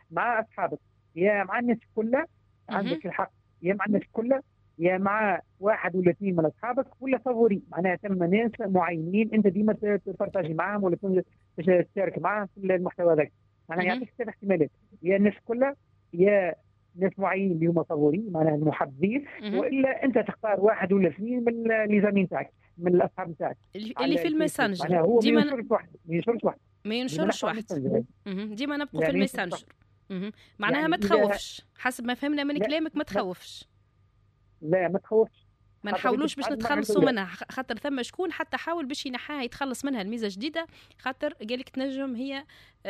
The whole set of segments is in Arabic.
مع اصحابك، يا مع الناس كلها اها. عندك الحق، يا مع الناس كلها، يا مع واحد ولا اثنين من اصحابك، ولا فافوري معناها ثم ناس معينين انت ديما تبارتاجي معاهم ولا تشارك معاهم في المحتوى هذاك. معناها اها. يعطيك ثلاث احتمالات، يا الناس كلها، يا ناس معينين اللي هما فافوري معناها المحبين، اها. والا انت تختار واحد ولا اثنين من لي زامين تاعك، من الاصحاب تاعك اللي على في الفيسبوك. الماسنجر معناها هو ما ديما ينشرش واحد، ما ينشرش واحد. ما ديما ينشرش نحكوا على واحد. الماسنجر، ديما نبقوا في لا ما ينشرش واحد. الماسنجر. معناها يعني ما اذا تخوفش، حسب ما فهمنا من لا كلامك ما ما تخوفش. لا ما تخوفش. ما خاطر انت نحاولوش باش تقعد المره نتخلصوا الاولى. منها، خاطر ثم شكون حتى حاول باش ينحاها يتخلص منها الميزه جديده، خاطر قالك تنجم هي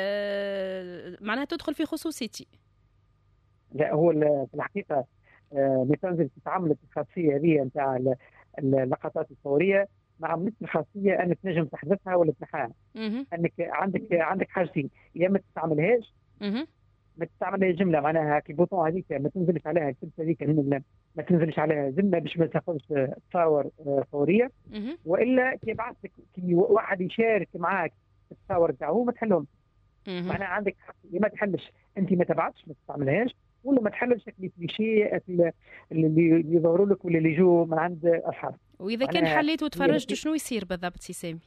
معناها تدخل في خصوصيتي. لا هو في الحقيقه ميسنجر تعملت الخاصيه هذه نتاع اللقطات الفوريه، ما عملتش الخاصيه انك تنجم تحذفها ولا تنحاها. اها. انك عندك حاجتين، يا ما تستعملهاش، اها. ما تستعملهاش جمله، معناها البوطون هذيك ما تنزلش عليها الكلمه هذيك، ما تنزلش عليها جمله باش ما تاخذش تصاور فوريه. اها. والا كي يبعث لك كي واحد يشارك معاك في التصاور تاعو ما تحلهمش. اها. معناها عندك حق، ما تحلش انت ما تبعتش ما تستعملهاش، ولا ما تحللش الكليشيه اللي يظهروا لك ولا اللي يجوا من عند اصحابك. واذا كان معناها حليت هي وتفرجت شنو يصير بالضبط سي سامي؟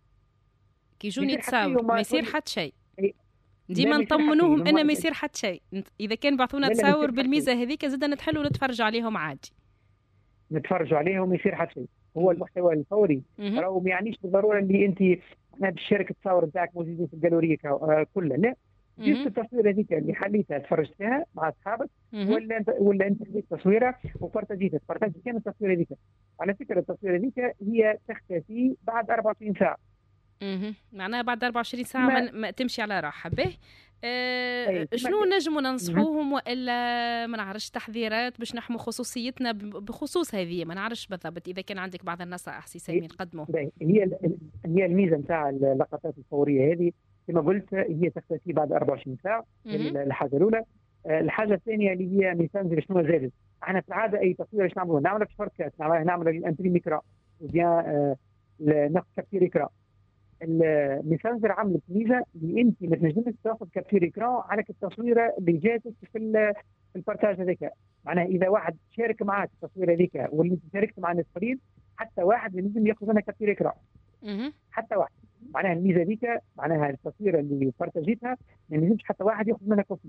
كي يجوني يصير حتى تصاور يوم ما ما يصير تولي. حتى شيء. لا ديما ما يصير حتى نطمنوهم يوم ان ما يصير حتى شيء. اذا كان بعثونا لا لا ما يصير تصاور حتى، بالميزه هذيك زدنا نتحلوا نتفرج عليهم عادي. نتفرجوا عليهم ما يصير حتى شيء. هو المحتوى الفوري اها. راهو ما يعنيش بالضروره اللي انت احنا بالشركه التصاور نتاعك موجودين في الجالوريه كلها، لا. جبت اها. التصويره هذيك اللي حليتها تفرجت فيها مع اصحابك، اها. ولا انت خديت تصويره وبارتاجيتها، كان التصويره هذيك. على فكره التصويره هذيك هي تختفي بعد 24 ساعه. معناها بعد 24 ساعة كما ما تمشي على راحة به. اي كما شنو نجموا ننصحوهم وإلا ما نعرفش تحذيرات باش نحموا خصوصيتنا بخصوص هذه؟ ما نعرفش بالضبط إذا كان عندك بعض النصائح سي سامي نقدمه. هي الميزه نتاع اللقطات الفوريه هذه، كما قلت هي تختفي بعد 24 ساعه. هذه الحاجه الاولى. الحاجه الثانيه اللي هي ميسنجر شنو زادت، احنا في العاده اي تصوير ايش نعملوا؟ نعملها في شورت، نعمل الامبريم اكرا وبيان ناخذ كابتور اكرا. الميسنجر عملت ميزه اللي انت ما تنجمش تاخذ كابتور اكران على التصويره اللي جاتك في البارتاج هذاك. معناها اذا واحد شارك معك التصويره هذيك واللي انت شاركت مع ناس اخرين، حتى واحد لازم ياخذ منها كابتور اكران، حتى واحد. معناها الميزه هذيك، معناها التصويره اللي بارتاجيتها ما يلزمش حتى واحد ياخذ منها كوبي.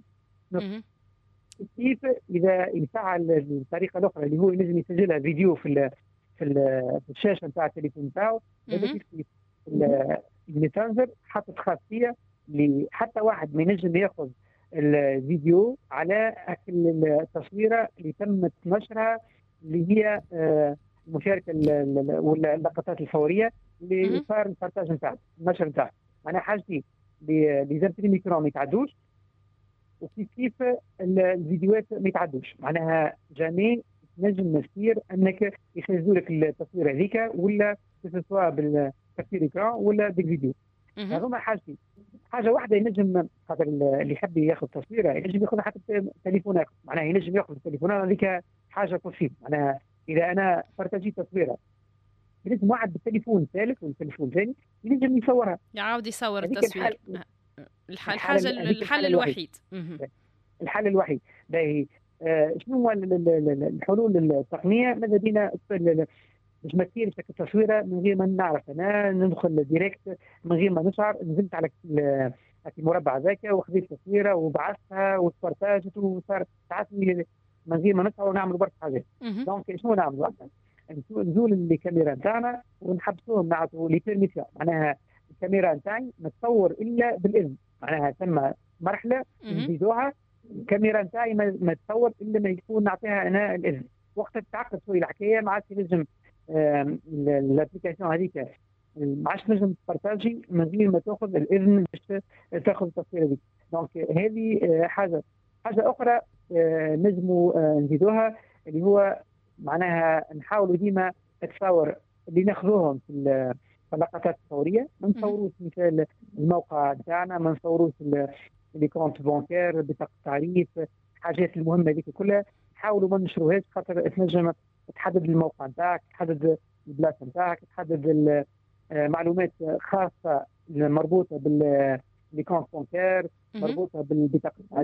كيف اذا يفعل الطريقه الاخرى اللي هو ينجم يسجلها فيديو في الشاشه نتاع التليفون نتاعو. هذا كيف الميسنجر حطت خاصيه اللي حتى واحد ما ينجم ياخذ الفيديو على التصويره اللي تم نشرها، اللي هي المشاركه ولا اللقطات الفوريه اللي صار البارتاج نتاعها، النشر نتاعها. معناها حاجتي اللي زرت الميكرو ما يتعدوش، وكيف الفيديوهات ما يتعدوش. معناها جامي نجم نسير انك يسجلوا لك التصويره هذيك، ولا سواء بالكابتور اكران ولا بالفيديو. هذوما حاجتين. حاجه واحده ينجم، خاطر اللي يحب ياخذ تصويره ينجم ياخذها حتى تليفونات، معناها ينجم ياخذ التليفونات هذيك حاجه بوسيبل. معناها اذا انا بارتاجيت تصويره لازم واحد بالتليفون الثالث والتليفون الثاني ينجم يصورها، يعاود يصور هذيك التصوير. الحل الوحيد. الحل الوحيد. باهي شنو هو الحلول التقنيه؟ ماذا بينا باش ما تصيرش التصويره من غير ما نعرف، انا ندخل ديريكت من غير ما نشعر، نزلت على المربع ذاك وخذيت تصويره وبعثتها وتبارتاجت وصار ساعات من غير ما نشعر ونعمل برشا حاجات. دونك شنو نعملوا؟ نزول الكاميرا نتاعنا ونحبسوهم، نعطوا لي بيرميسيون. معناها الكاميرا نتاعي ما تصور الا بالاذن، معناها ثم مرحله نزيدوها الكاميرا نتاعي ما تصور الا ما يكون نعطيها انا الاذن. وقت تعقد شويه الحكايه ما عادش نجم الابليكاسيون هذيك ما عادش نجم تبارتاجي من غير ما تاخذ الاذن باش تاخذ التصويره دي. دونك هذه حاجه اخرى نجموا نزيدوها، اللي هو معناها نحاولوا ديما التصاور اللي ناخذوهم في اللقطات الفوريه ما نصوروش مثال الموقع نتاعنا، ما نصوروش لي كونت بانكير، بطاقه التعريف، الحاجات المهمه هذيك كلها حاولوا ما نشروهاش، خاطر تنجم تحدد الموقع نتاعك، تحدد البلاصه نتاعك، تحدد معلومات خاصه مربوطه بالكونت بانكير، مربوطه بالبطاقه